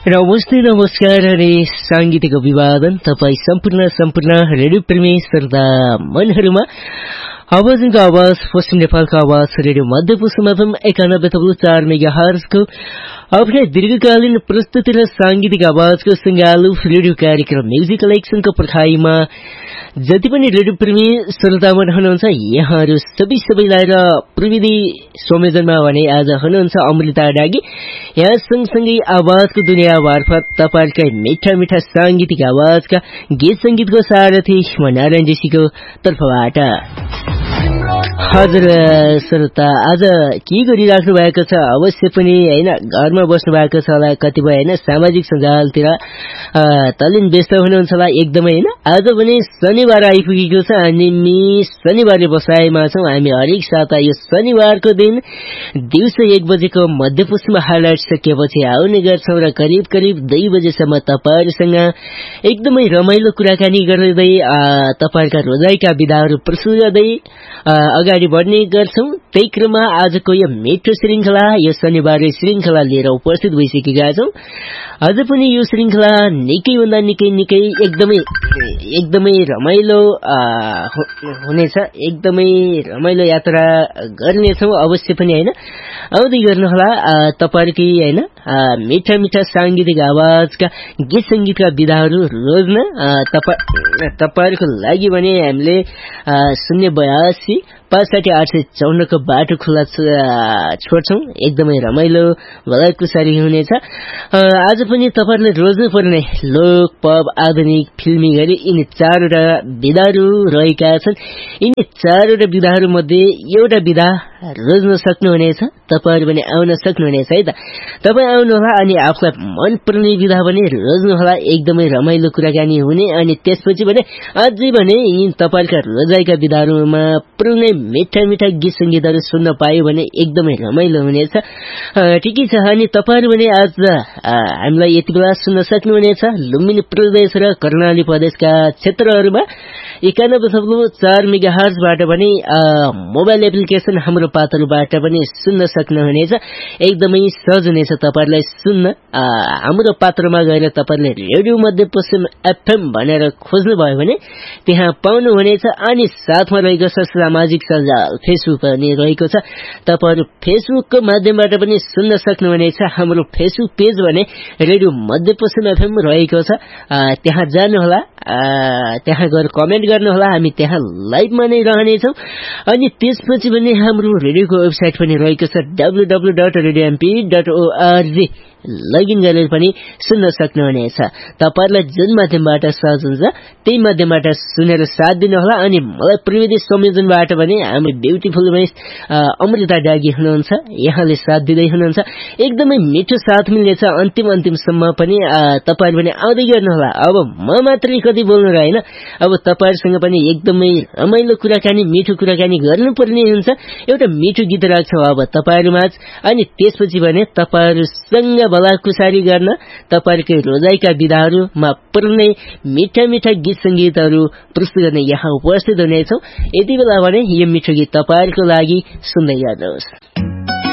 नमस्ते नमस्कार अनि साङ्गीतिक अभिवादन तपाईँ सम्पूर्ण रेडियो प्रेमी श्रोता मनहरूमा आवाजको आवाज पश्चिम नेपालको आवाज रेडियो मध्यपश्चिम एफएम 91.4 मेगाहर्जको आफ्नै दीर्घकालीन प्रस्तुति र साङ्गीतिक आवाजको सङ्गालो रेडियो कार्यक्रम म्युजिक कलेक्सनको पर्खाइमा जति पनि रेडियो प्रेमी श्रोतामन हुनुहुन्छ यहाँहरू सबैलाई र प्रविधि संयोजनमा भने आज हुनुहुन्छ अमृता डागी। यहाँ सँगसँगै आवाजको दुनियाँ मार्फत तपाईहरुकै मिठा मिठा साङ्गीतिक आवाजका गीत संगीतको सारथी म नारायण ऋषिको तर्फबाट। हजुर श्रोता, आज के गरिराख्नु भएको छ? अवश्य पनि हैन घरमा बस्नु भएको छ होला, कतिपय हैन सामाजिक सञ्जालतिर तल्लीन व्यस्त हुनुहुन्छ होला एकदमै हैन। आज भने शनिबार आइपुगेको छ अनि शनिबारले बसाइमा छौं हामी। हरेक साता यो शनिबारको दिन दिउँसो 1 बजेको मध्यपश्चिम हाइलाइट सकिएपछि आउने गर्छौं र करिब 2 बजेसम्म तपाईहरुसँग एकदमै रमाइलो कुराकानी गर्दै तपाईहरुका रोजाइका विधाहरू प्रस्तुत गर्दै अगाडि बढ्ने गर्छौं। त्यही क्रममा आजको यो मिठो श्रृंखला, यो शनिबारे श्रृंखला लिएर उपस्थित भइसकेका छौं। आज पनि यो श्रृंखला निकै भन्दा निकै एकदमै रमाइलो हुनेछ, एकदमै रमाइलो यात्रा गर्नेछौं अवश्य पनि हैन। आउँदै गर्नुहोला तपाईहरुकै हैन मिठा मिठा साङ्गीतिक आवाजका गीत संगीतका विधाहरू रोज्न तपाईहरुको लागि भने हामीले 082 65 854 को बाटो खुला छोड्छौं। एकदमै रमाइलो भलाकुसारी हुनेछ। आज पनि तपाईहरुले रोज्नु पर्ने लोक पप आधुनिक फिल्मी गरी यिनी 4वटा विधाहरू रहेका छन्। यिनी 4वटा विधाहरू मध्ये एउटा विधा रोज्न सक्नुहुनेछ, तपाईहरु पनि आउन सक्नुहुनेछ है त। तपाई आउनुहोला अनि आफूलाई मन पर्ने विधा पनि रोज्नुहोला, एकदमै रमाइलो कुराकानी हुने। अनि त्यसपछि भने अझै भने यिनी तपाईहरुका रोजाइका विधाहरूमा पुरै मिठा मिठा गीत संगीतहरू सुन्न पायो भने एकदमै रमाइलो हुनेछ। ठिकै छ। अनि तपाईहरु भने आज हामीलाई यति बेला सुन्न सक्नुहुनेछ लुम्बिनी प्रदेश र कर्णाली प्रदेशका क्षेत्रहरूमा 91.4 मेगाहर्जबाट पनि मोबाइल एप्लिकेसन हाम्रो पात्रबाट पनि सुन्न सक्नुहुनेछ। एकदमै सहज हुनेछ तपाईहरुलाई सुन्न। हाम्रो पात्रमा गएर तपाईहरुले रेडियो मध्यपश्चिम एफएम भनेर खोज्नु भयो भने त्यहाँ पाउनुहुनेछ। अनि साथमा रहेको छ सामाजिक सञ्जाल फेसबुक पनि रहेको छ, तपाईहरु फेसबुकको माध्यमबाट पनि सुन्न सक्नुहुनेछ। हाम्रो फेसबुक पेज भने रेडियो मध्यपश्चिम एफएम रहेको छ, त्यहाँ जानुहोला, त्यहाँ गएर कमेन्ट गर्नुहोला, हामी त्यहाँ लाइभमा नै रहनेछौं। अनि त्यसपछि पनि हाम्रो रेडियोको वेबसाइट पनि रहेको छ www.radiomp.org, लगइन गरेर पनि सुन्न सक्नुहुनेछ। तपाईहरुलाई जुन माध्यमबाट सहज हुन्छ त्यही माध्यमबाट सुनेर साथ दिनुहोला। अनि मलाई प्रविधि संयोजनबाट पनि हाम्रो ब्युटिफुल मिस अमृता डागी हुनुहुन्छ, यहाँले साथ दिँदै हुनुहुन्छ। एकदमै मिठो साथ मिल्नेछ अन्तिमसम्म पनि। तपाईहरु पनि आउँदै गर्नुहोला। अब म मात्रै कति बोल्नु र हैन, अब तपाईहरुसँग पनि एकदमै रमाइलो कुराकानी मिठो कुराकानी गर्नुपर्ने हुन्छ। एउटा मिठो गीत राख्छौं अब तपाईहरुमाझ। अनि त्यसपछि भने तपाईहरुसँग भलाकुसारी गर्न तपाईहरुकै रोजाइका विधाहरूमा पर्ने मिठा मिठा गीत संगीतहरू प्रस्तुत गर्ने यहाँ उपस्थित हुनेछौं। यति बेला भने यो मिठो गीत तपाईहरुको लागि सुन्दै गर्नुहोस्।